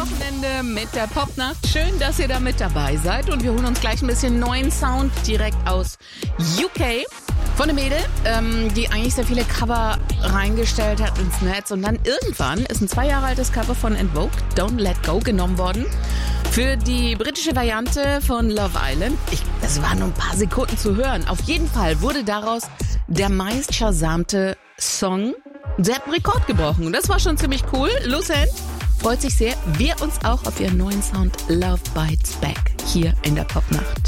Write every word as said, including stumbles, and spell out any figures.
Wochenende mit der Popnacht. Schön, dass ihr da mit dabei seid. Und wir holen uns gleich ein bisschen neuen Sound direkt aus U K. Von einer Mädel, ähm, die eigentlich sehr viele Cover reingestellt hat ins Netz. Und dann irgendwann ist ein zwei Jahre altes Cover von En Vogue, Don't Let Go, genommen worden. Für die britische Variante von Love Island. Ich, das waren nur ein paar Sekunden zu hören. Auf jeden Fall wurde daraus der meist schasamte Song. Sie hat einen Rekord gebrochen und das war schon ziemlich cool. Lucent freut sich sehr. Wir uns auch auf ihren neuen Sound Love Bites Back hier in der Popnacht.